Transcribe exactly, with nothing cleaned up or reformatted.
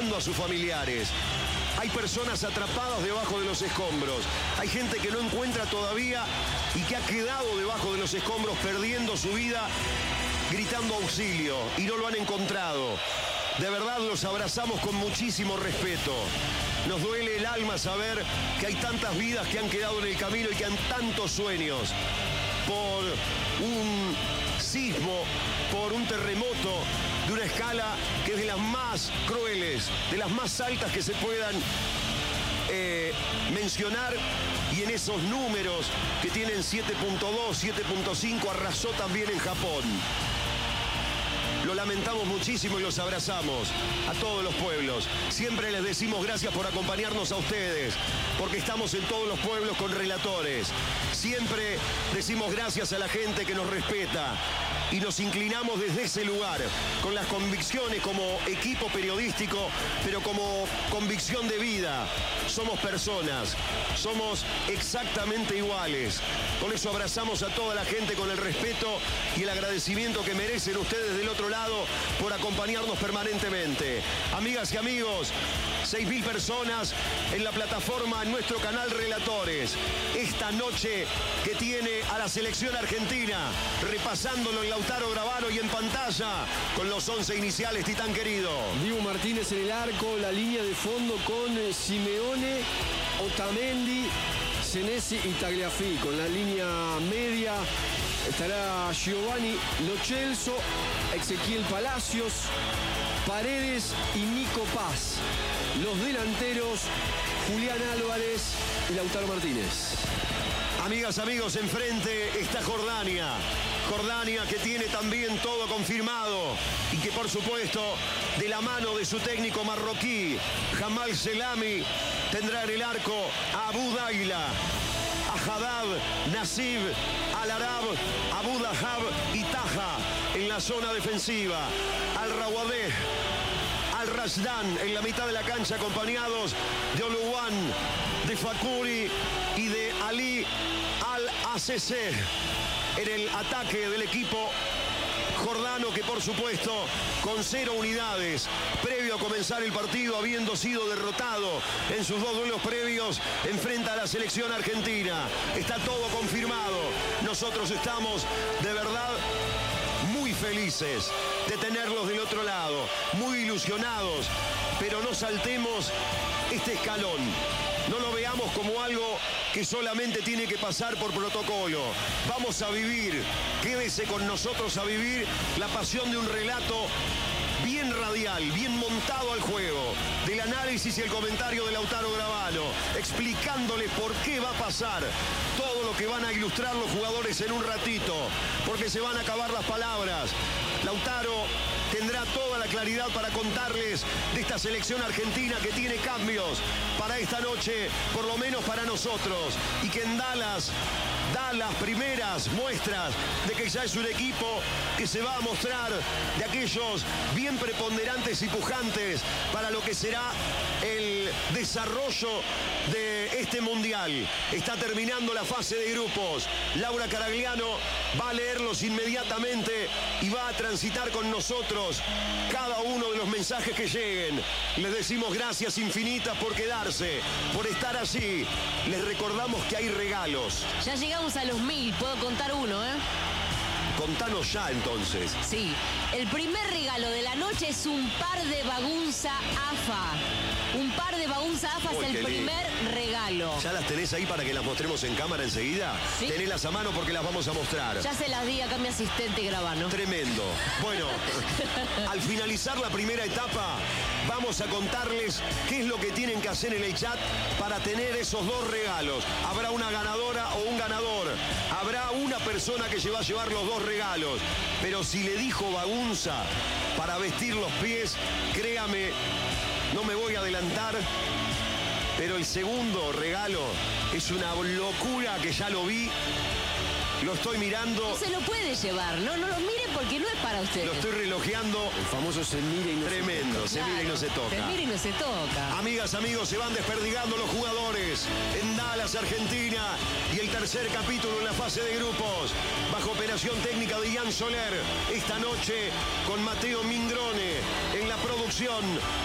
buscando a sus familiares. Hay personas atrapadas debajo de los escombros. Hay gente que no encuentra todavía y que ha quedado debajo de los escombros perdiendo su vida, gritando auxilio y no lo han encontrado. De verdad los abrazamos con muchísimo respeto. Nos duele el alma saber que hay tantas vidas que han quedado en el camino y que han tantos sueños por un sismo, por un terremoto de una escala que es de las más crueles, de las más altas que se puedan eh, mencionar, y en esos números que tienen siete punto dos, siete punto cinco, arrasó también en Japón. Lo lamentamos muchísimo y los abrazamos a todos los pueblos. Siempre les decimos gracias por acompañarnos a ustedes, porque estamos en todos los pueblos con relatores. Siempre decimos gracias a la gente que nos respeta y nos inclinamos desde ese lugar, con las convicciones como equipo periodístico, pero como convicción de vida. Somos personas, somos exactamente iguales. Por eso abrazamos a toda la gente con el respeto y el agradecimiento que merecen ustedes del otro lado por acompañarnos permanentemente. Amigas y amigos, seis mil personas en la plataforma, en nuestro canal Relatores. Esta noche que tiene a la selección argentina, repasándolo en Lautaro Gravano y en pantalla con los once iniciales, Titán querido. Dibu Martínez en el arco, la línea de fondo con Simeone, Otamendi, Senesi y Tagliafico. Con la línea media estará Giovanni Lo Celso, Ezequiel Palacios, Paredes y Nico Paz. Los delanteros, Julián Álvarez y Lautaro Martínez. Amigas, amigos, enfrente está Jordania. Jordania que tiene también todo confirmado y que por supuesto de la mano de su técnico marroquí, Jamal Selami, tendrá en el arco a Abu Daila, a Haddad, Nasib, Al-Arab, Abu Dahab y Taha en la zona defensiva, Al-Rawadeh, Al-Rashdan en la mitad de la cancha, acompañados de Oluwan, de Fakuri y de Ali Al-A C C. En el ataque del equipo jordano, que por supuesto con cero unidades previo a comenzar el partido, habiendo sido derrotado en sus dos duelos previos, enfrenta a la selección argentina. Está todo confirmado. Nosotros estamos de verdad muy felices de tenerlos del otro lado, muy ilusionados, pero no saltemos este escalón. No lo veamos como algo que solamente tiene que pasar por protocolo. Vamos a vivir, quédese con nosotros a vivir la pasión de un relato bien radial, bien montado al juego, del análisis y el comentario de Lautaro Gravano, explicándole por qué va a pasar todo lo que van a ilustrar los jugadores en un ratito, porque se van a acabar las palabras. Lautaro tendrá toda la claridad para contarles de esta selección argentina que tiene cambios para esta noche, por lo menos para nosotros, y que en Dallas da las primeras muestras de que ya es un equipo que se va a mostrar de aquellos bien preponderantes y pujantes para lo que será el desarrollo de este mundial. Está terminando la fase de grupos. Laura Caragliano va a leerlos inmediatamente y va a transitar con nosotros cada uno de los mensajes que lleguen. Les decimos gracias infinitas por quedarse, por estar allí. Les recordamos que hay regalos. Ya llegamos a los mil, puedo contar uno, ¿eh? Contanos ya entonces. Sí, el primer regalo de la noche es un par de bagunza A F A. Un par de bagunza A F A es el primer regalo. ¿Ya las tenés ahí para que las mostremos en cámara enseguida? Sí. Tenelas a mano porque las vamos a mostrar. Ya se las di acá a mi asistente Gravano. Tremendo. Bueno, al finalizar la primera etapa, vamos a contarles qué es lo que tienen que hacer en el chat para tener esos dos regalos. Habrá una ganadora o un ganador. Habrá una persona que se va a llevar los dos regalos. Pero si le dijo bagunza para vestir los pies, créame, no me voy a adelantar, pero el segundo regalo es una locura que ya lo vi. Lo estoy mirando. No se lo puede llevar, no, no lo mire porque no es para ustedes. Lo estoy relojeando. El famoso se mira y no Tremendo, se se mira y no se toca. Se mira y no se toca. Amigas, amigos, se van desperdigando los jugadores en Dallas, Argentina, y el tercer capítulo en la fase de grupos, bajo operación técnica de Ian Soler, esta noche con Mateo Mingrone en la producción.